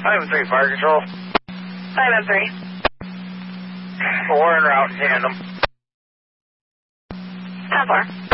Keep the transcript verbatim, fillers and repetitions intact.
five oh three Fire Control. five oh three. Four en route, tandem. ten four.